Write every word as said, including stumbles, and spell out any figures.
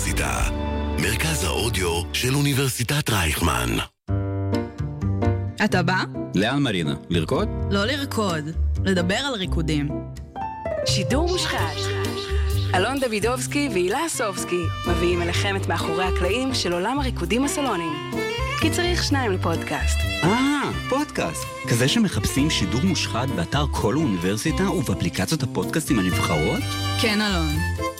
האוניברסיטה, מרכז האודיו של אוניברסיטת רייכמן. אתה בא? לאן מרינה? לרקוד? לא לרקוד, לדבר על ריקודים. שידור מושחת. אלון דוידובסקי והילה סובסקי מביאים אליכם את מאחורי הקלעים של עולם הריקודים הסלוניים. כי צריך שניים לפודקאסט. אה, פודקאסט. כזה שמחפשים שידור מושחת באתר כל האוניברסיטה ובאפליקציות הפודקאסטים הנבחרות? כן, אלון.